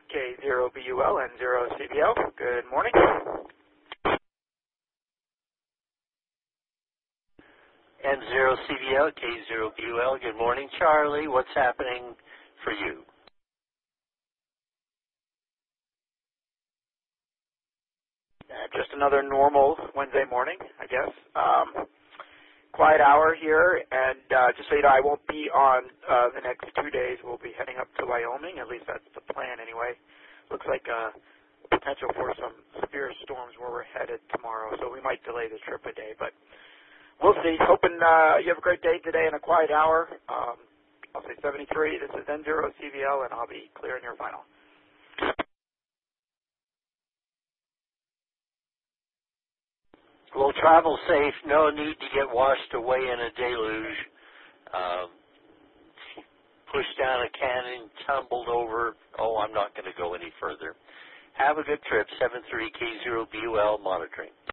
K0BUL and 0CBL. Good morning. N0CBL, K0BUL. Good morning, Charlie. What's happening for you? Just another normal Wednesday morning, I guess. Quiet hour here, and just so you know, I won't be on the next 2 days. We'll be heading up to Wyoming. At least that's the plan anyway. Looks like potential for some severe storms where we're headed tomorrow, so we might delay the trip a day, but we'll see. Hoping you have a great day today and a quiet hour. I'll say 73. This is N0CVL, and I'll be clearing your final. Well, travel safe. No need to get washed away in a deluge. Pushed down a cannon, tumbled over. Oh, I'm not going to go any further. Have a good trip. 73K0BUL monitoring.